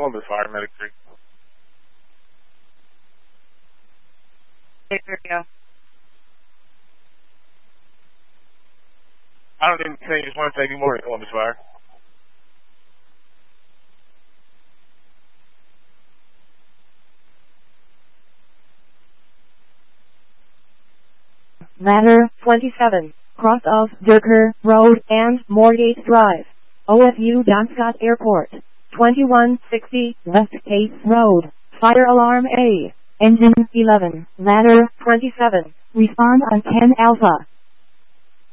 Columbus Fire, Medic 3. Area. I don't even say, just want to say good morning, Columbus Fire. Ladder 27, cross of Durker Road and Moorgate Drive, OFU Dunscott Airport, 2160 West Case Road, fire alarm A, engine 11, ladder 27, respond on 10 Alpha.